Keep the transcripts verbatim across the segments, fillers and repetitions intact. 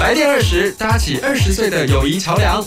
来电二十，搭起二十岁的友谊桥梁。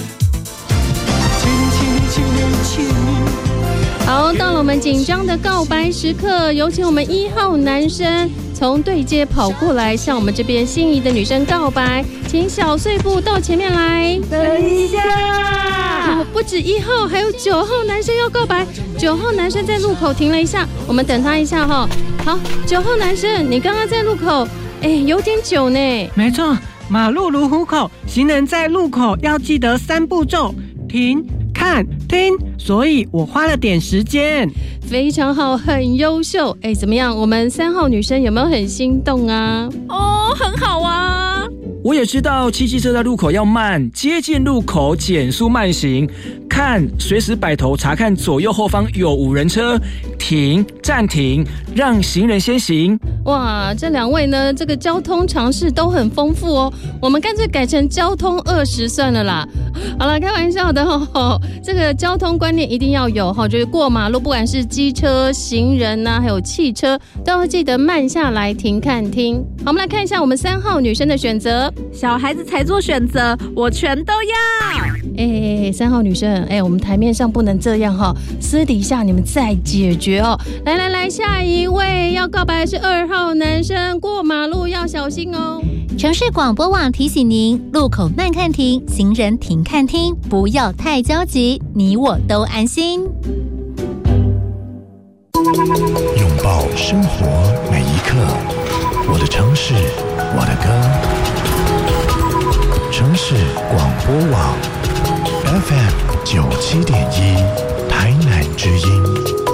好，到了我们紧张的告白时刻，有请我们一号男生从对街跑过来，向我们这边心仪的女生告白，请小碎步到前面来。 等一下， 哦、不止一号，还有九号男生要告白。九号男生在路口停了一下，我们等他一下哈。好，九号男生，你刚刚在路口，哎，有点久呢。 没错，马路如虎口，行人在路口要记得三步骤：停、看、听。所以我花了点时间。 非常好，很优秀。哎，怎么样？我们三号女生有没有很心动啊？ 哦，很好啊。 我也知道骑机车在路口要慢，接近路口减速慢行，看随时摆头查看左右后方有无人车，停暂停，让行人先行。 哇，这两位呢，这个交通常识都很丰富哦。我们干脆改成交通二十算了啦。好了，开玩笑的哦。这个交通观念一定要有哈，就是过马路，不管是机车、行人呐、啊，还有汽车，都要记得慢下来停看听。好，我们来看一下我们三号女生的选择。 小孩子才做选择，我全都要。 哎，三号女生，哎，我们台面上不能这样哈，私底下你们再解决哦。来来来，下一位要告白的是二号男生，过马路要小心哦。 城市广播网提醒您：路口慢看停，行人停看听，不要太焦急，你我都安心。 拥抱生活每一刻，我的城市，我的歌。城市广播网 F M 九七点一，台南之音。